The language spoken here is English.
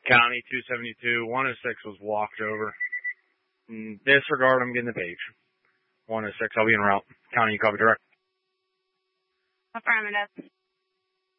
County 272, 106 was walked over. Disregard, I'm getting the page. 106, I'll be en route. County, you copy direct. Affirmative.